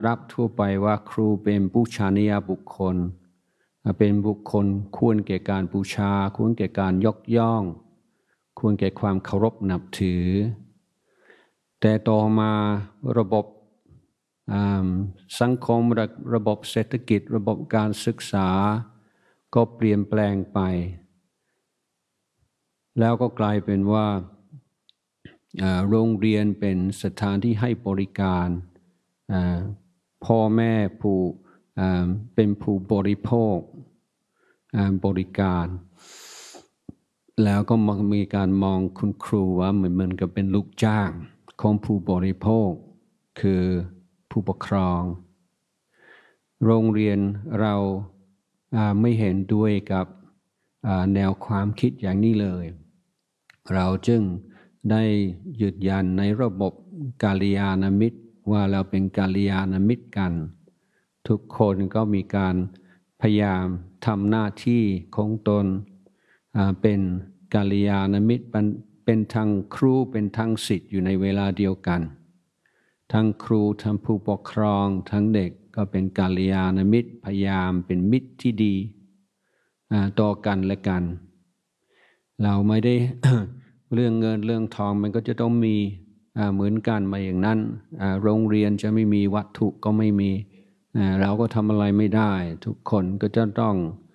รับทั่วไปว่าครูเป็นบูชนียบุคคลเป็นบุคคลควรแก่การบูชาควรแก่การยกย่องควรแก่ความเคารพนับถือแต่ต่อมาระบบสังคมระบบเศรษฐกิจระบบการศึกษาก็เปลี่ยนแปลงไปแล้วก็กลายเป็นว่าโรงเรียนเป็นสถานที่ให้บริการพ่อแม่ผู้เป็นผู้บริโภคบริการแล้วก็มีการมองคุณครูว่าเหมือนกับเป็นลูกจ้างของผู้บริโภคคือผู้ปกครองโรงเรียนเราไม่เห็นด้วยกับแนวความคิดอย่างนี้เลยเราจึงได้ยืนยันในระบบกัลยาณมิตรว่าเราเป็นกัลยาณมิตรกันทุกคนก็มีการพยายามทำหน้าที่ของตนเป็นกัลยาณมิตรเป็นทั้งครูเป็นทั้งศิษย์อยู่ในเวลาเดียวกันทั้งครูทั้งผู้ปกครองทั้งเด็กก็เป็นกัลยาณมิตรพยายามเป็นมิตรที่ดีต่อกันและกันเราไม่ได้ เรื่องเงินเรื่องทองมันก็จะต้องมีเหมือนกันมาอย่างนั้นโรงเรียนจะไม่มีวัตถุก็ไม่มีเราก็ทำอะไรไม่ได้ทุกคนก็จะต้อง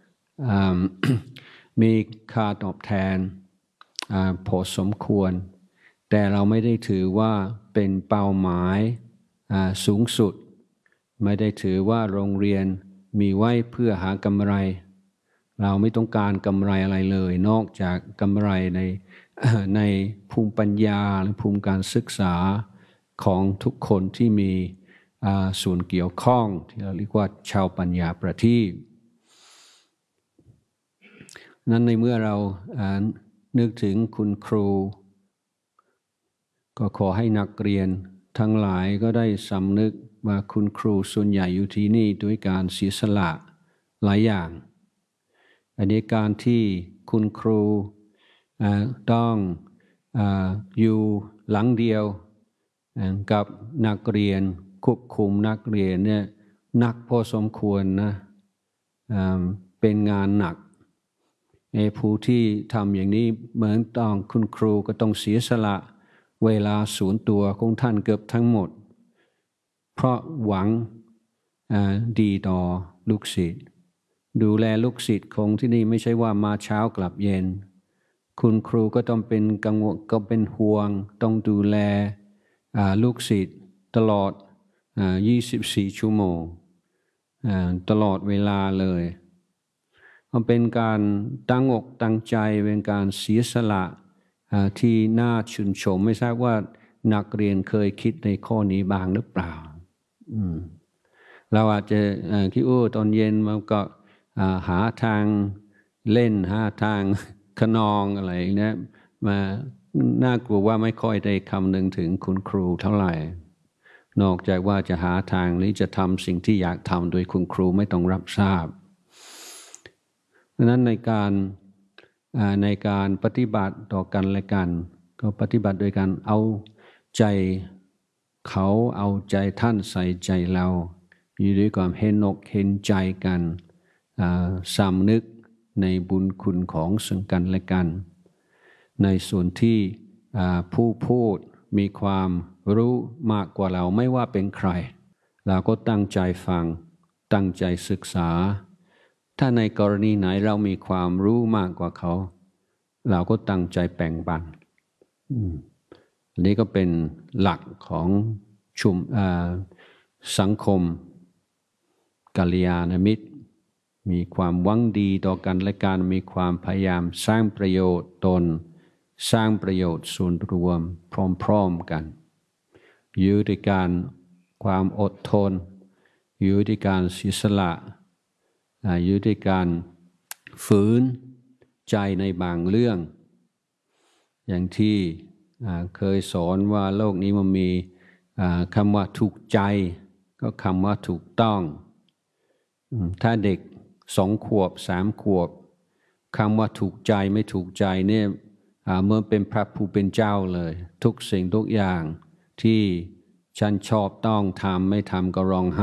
มีค่าตอบแทนพอสมควรแต่เราไม่ได้ถือว่าเป็นเป้าหมายสูงสุดไม่ได้ถือว่าโรงเรียนมีไว้เพื่อหากำไรเราไม่ต้องการกำไรอะไรเลยนอกจากกำไรในภูมิปัญญาและภูมิการศึกษาของทุกคนที่มีส่วนเกี่ยวข้องที่เราเรียกว่าชาวปัญญาประทีปนั้นในเมื่อเรานึกถึงคุณครูก็ขอให้นักเรียนทั้งหลายก็ได้สำนึกว่าคุณครูส่วนใหญ่อยู่ที่นี่ด้วยการเสียสละหลายอย่างอันนี้การที่คุณครูต้องอยู่หลังเดียวกับนักเรียนควบคุมนักเรียนเนี่ยหนักพอสมควรนะเป็นงานหนักผู้ที่ทำอย่างนี้เหมือนต้องคุณครูก็ต้องเสียสละเวลาส่วนตัวของท่านเกือบทั้งหมดเพราะหวังดีต่อลูกศิษย์ดูแลลูกศิษย์ของที่นี่ไม่ใช่ว่ามาเช้ากลับเย็นคุณครูก็ต้องเป็นกังวลก็เป็นห่วงต้องดูแลลูกศิษย์ตลอด24 ชั่วโมงตลอดเวลาเลยมันเป็นการตั้งอกตั้งใจเป็นการเสียสละที่น่าชื่นชมไม่ทราบว่านักเรียนเคยคิดในข้อนี้บ้างหรือเปล่าเราอาจจะคิดตอนเย็นมันก็หาทางเล่นหาทางขนองอะไรอย่างนี้มาน่ากลัวว่าไม่ค่อยได้คำนึงถึงคุณครูเท่าไหร่นอกจากว่าจะหาทางนี้จะทำสิ่งที่อยากทำโดยคุณครูไม่ต้องรับทราบดังนั้นในการปฏิบัติต่อกันและกันก็ปฏิบัติโดยการเอาใจเขาเอาใจท่านใส่ใจเราอยู่ด้วยความเห็นอกเห็นใจกันสำนึกในบุญคุณของซึ่งกันและกันในส่วนที่ผู้พูดมีความรู้มากกว่าเราไม่ว่าเป็นใครเราก็ตั้งใจฟังตั้งใจศึกษาถ้าในกรณีไหนเรามีความรู้มากกว่าเขาเราก็ตั้งใจแบ่งปันอันนี้ก็เป็นหลักของสังคมกัลยาณมิตรมีความหวังดีต่อกันและกันมีความพยายามสร้างประโยชน์ตนสร้างประโยชน์ส่วนรวมพร้อมๆกันอยู่ด้วยการความอดทนอยู่ด้วยการเสียสละอยู่ด้วยการฝืนใจในบางเรื่องอย่างที่เคยสอนว่าโลกนี้มันมีคำว่าถูกใจก็คำว่าถูกต้องถ้าเด็ก2 ขวบ 3 ขวบคำว่าถูกใจไม่ถูกใจเนี่ยเมื่อเป็นพระผู้เป็นเจ้าเลยทุกสิ่งทุกอย่างที่ฉันชอบต้องทำไม่ทำก็ร้องไห้